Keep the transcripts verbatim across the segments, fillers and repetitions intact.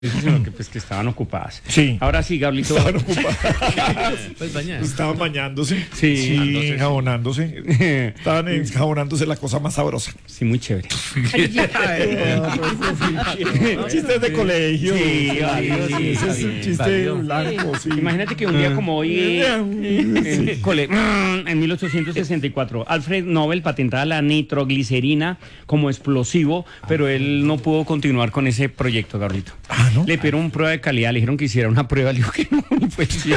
Sino que pues que estaban ocupadas. Sí. Ahora sí, Gablito. Estaban ocupadas. Pues bañadas. Estaban bañándose. Sí. Sí, enjabonándose. Estaban enjabonándose, la cosa más sabrosa. Sí, muy chévere. Chistes de colegio. Sí, Válido, sí, sí, ese es un válido. chiste Válido. blanco, sí. Imagínate que un día como hoy, eh, en, cole- en mil ochocientos sesenta y cuatro, Alfred Nobel patentaba la nitroglicerina como explosivo, pero él no pudo continuar con ese proyecto, Gablito. Ah, ¿no? Le pidieron una prueba de calidad, le dijeron que hiciera una prueba, le dijo que no, y pues sí.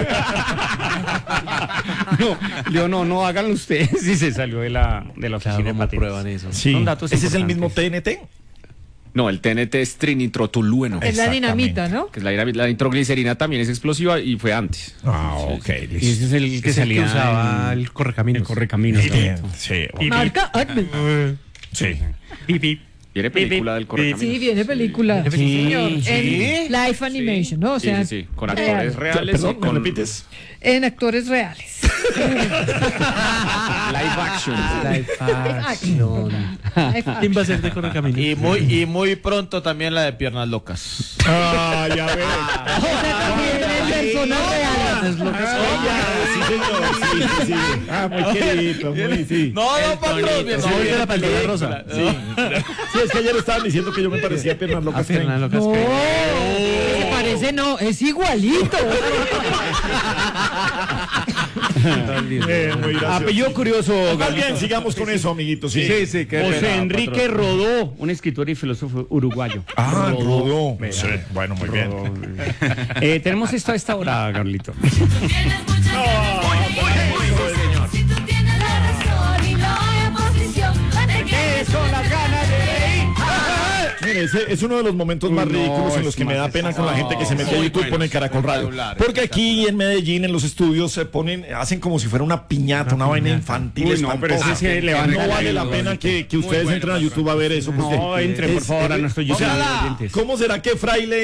No, le dijo, no, no, háganlo ustedes, y se salió de la, de la oficina Claro, de ¿cómo patentes. prueban eso? Sí. Son datos Ese es el mismo importantes. T N T. No, el T N T es trinitrotolueno, Es la Exactamente. dinamita, ¿no? que es la, la nitroglicerina también es explosiva y fue antes. Ah, ok. Y ese es el que Es el salía que usaba en el correcaminos. el correcaminos. Bien, ¿no? sí. Marca Advent. Sí. Tiene película del correcaminos. Sí, viene película. Sí, señor. sí. En live animation, ¿no? O Sí, sea, sí, sí, con real. actores reales Perdón, y ¿me con repites? En actores reales. live action. Live action. ¿Quién va a ser de correcaminos? Y muy, y muy pronto también la de Piernas Locas. Ah, ya ves. O sea, también en personas reales. Sí, señor. Sí, sí, sí. Ah, muy querido, muy, sí. No, no, patrón. bien, Sí, no, de bien, la pantalla película. rosa. Sí. Sí, es que ayer estaban diciendo que yo me parecía a Piernas A Locas. Fernando No, Cascais. se parece, no, es igualito. Eh, muy gracioso. Apellido curioso, Más Gablito. bien, sigamos con eso, amiguitos. Sí, Sí, sí, qué José pena, Enrique patrón. Rodó, un escritor y filósofo uruguayo. Ah, Rodó. Vea. Sí, bueno, muy bien. Rodó. Eh, tenemos esto a esta hora, Carlito. Tienes mucha razón. Si tú tienes la razón y no hay oposición, ¿qué son las ganas de reír? Mire, ese es uno de los momentos más Uy, ridículos no, en los es que me da más pena con la no, gente que se mete a muy YouTube y bueno, pone Caracol Radio. espectacular, Porque aquí en Medellín, en los estudios, se ponen, hacen como si fuera una piñata, una vaina infantil. Uy, no, pero espantosa. ese se levanta No vale el la oído. pena que, que ustedes bueno, entren a YouTube a ver eso. Porque No, entren, por es- favor, a es- nuestro o sea, YouTube oyentes. ¿cómo será que Fraile